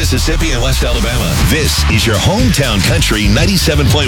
Mississippi and West Alabama. This is your hometown country 97.1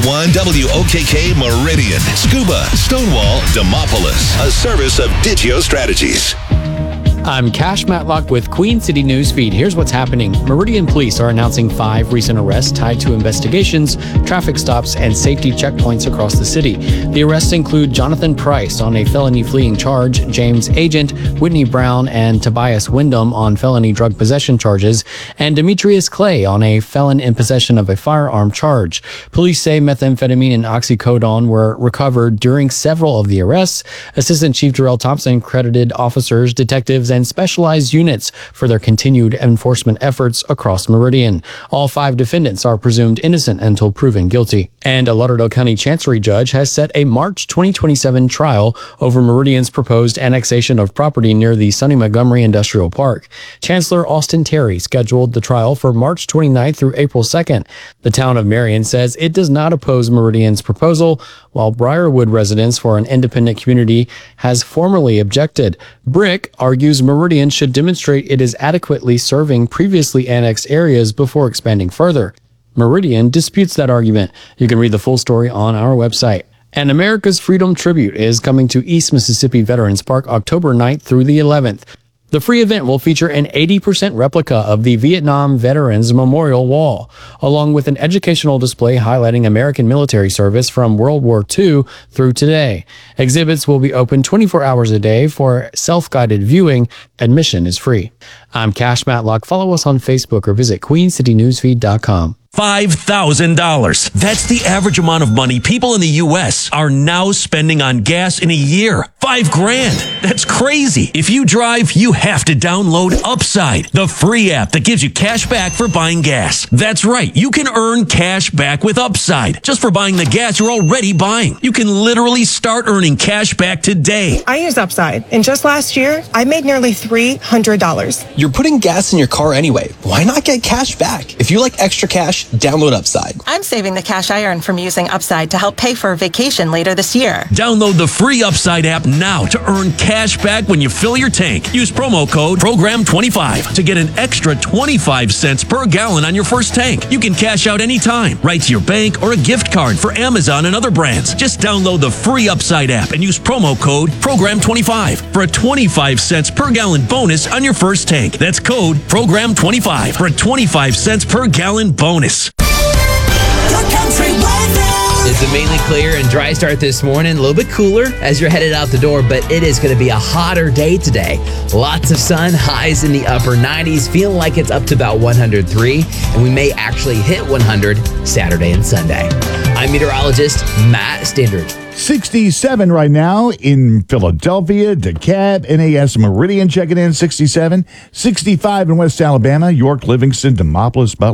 WOKK Meridian. Scuba, Stonewall, Demopolis. A service of Digio Strategies. I'm Cash Matlock with Queen City Newsfeed. Here's what's happening. Meridian Police are announcing 5 recent arrests tied to investigations, traffic stops, and safety checkpoints across the city. The arrests include Jonathan Price on a felony fleeing charge, James Agent, Whitney Brown, and Tobias Wyndham on felony drug possession charges, and Demetrius Clay on a felon in possession of a firearm charge. Police say methamphetamine and oxycodone were recovered during several of the arrests. Assistant Chief Darrell Thompson credited officers, detectives, and specialized units for their continued enforcement efforts across Meridian. All 5 defendants are presumed innocent until proven guilty. And a Lauderdale County Chancery judge has set a March 2027 trial over Meridian's proposed annexation of property near the Sonny Montgomery Industrial Park. Chancellor Austin Terry scheduled the trial for March 29th through April 2nd. The town of Marion says it does not oppose Meridian's proposal, while Briarwood Residents for an Independent Community has formally objected. Brick argues Meridian should demonstrate it is adequately serving previously annexed areas before expanding further. Meridian disputes that argument. You can read the full story on our website. And America's Freedom Tribute is coming to East Mississippi Veterans Park October 9th through the 11th. The free event will feature an 80% replica of the Vietnam Veterans Memorial Wall, along with an educational display highlighting American military service from World War II through today. Exhibits will be open 24 hours a day for self-guided viewing. Admission is free. I'm Cash Matlock. Follow us on Facebook or visit queencitynewsfeed.com. $5,000. That's the average amount of money people in the U.S. are now spending on gas in a year. $5,000. That's crazy. If you drive, you have to download Upside, the free app that gives you cash back for buying gas. That's right. You can earn cash back with Upside just for buying the gas you're already buying. You can literally start earning cash back today. I use Upside, and just last year, I made nearly $300. You're putting gas in your car anyway. Why not get cash back? If you like extra cash, download Upside. I'm saving the cash I earn from using Upside to help pay for a vacation later this year. Download the free Upside app now to earn cash back when you fill your tank. Use promo code PROGRAM25 to get an extra 25 cents per gallon on your first tank. You can cash out anytime, right to your bank or a gift card for Amazon and other brands. Just download the free Upside app and use promo code PROGRAM25 for a 25 cents per gallon bonus on your first tank. That's code PROGRAM25 for a 25 cents per gallon bonus. It's a mainly clear and dry start this morning. A little bit cooler as you're headed out the door, but it is going to be a hotter day today. Lots of sun, highs in the upper 90s, feeling like it's up to about 103, and we may actually hit 100 Saturday and Sunday. I'm meteorologist Matt Stindard. 67 right now in Philadelphia, DeKalb, NAS Meridian checking in 67, 65 in West Alabama, York, Livingston, Demopolis,